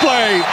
display.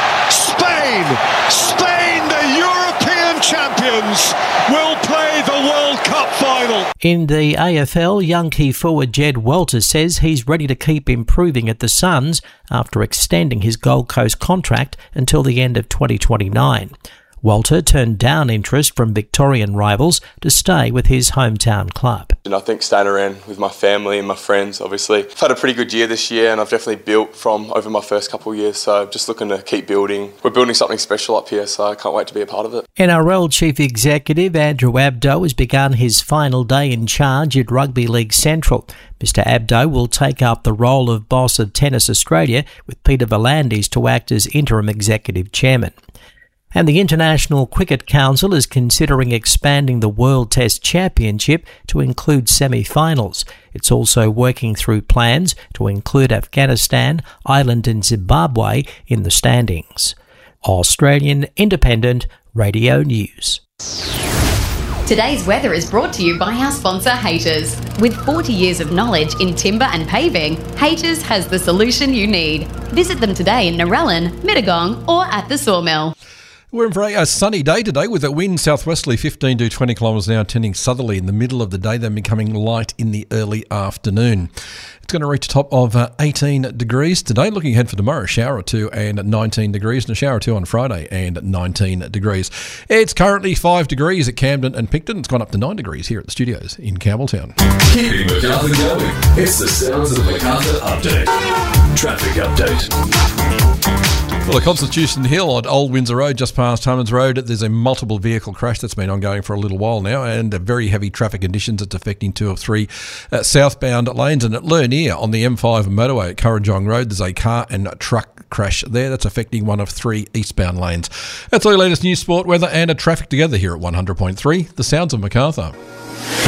Spain, the European champions, will play the World Cup final. In the AFL, young key forward Jed Walters says he's ready to keep improving at the Suns after extending his Gold Coast contract until the end of 2029. Walter turned down interest from Victorian rivals to stay with his hometown club. And I think staying around with my family and my friends, obviously. I've had a pretty good year this year and I've definitely built from over my first couple of years, so just looking to keep building. We're building something special up here, so I can't wait to be a part of it. NRL Chief Executive Andrew Abdo has begun his final day in charge at Rugby League Central. Mr Abdo will take up the role of boss of Tennis Australia, with Peter V'landys to act as interim executive chairman. And the International Cricket Council is considering expanding the World Test Championship to include semi-finals. It's also working through plans to include Afghanistan, Ireland and Zimbabwe in the standings. Australian Independent Radio News. Today's weather is brought to you by our sponsor, Haters. With 40 years of knowledge in timber and paving, Haters has the solution you need. Visit them today in Narellan, Mittagong or at the Sawmill. We're in for a sunny day today with a wind southwesterly 15 to 20 kilometres an hour, tending southerly in the middle of the day, then becoming light in the early afternoon. It's going to reach a top of 18 degrees today. Looking ahead for tomorrow, a shower or two and 19 degrees, and a shower or two on Friday and 19 degrees. It's currently 5 degrees at Camden and Picton. It's gone up to 9 degrees here at the studios in Campbelltown. Keeping Macarthur going. It's the Sounds of Macarthur Update. Traffic update. Well, at Constitution Hill on Old Windsor Road, just past Hummonds Road, there's a multiple vehicle crash that's been ongoing for a little while now, and very heavy traffic conditions. It's affecting 2 of 3 southbound lanes. And at Lernier on the M5 motorway at Currajong Road, there's a car and truck crash there that's affecting 1 of 3 eastbound lanes. That's all your latest news, sport, weather and traffic together here at 100.3, The Sounds of Macarthur.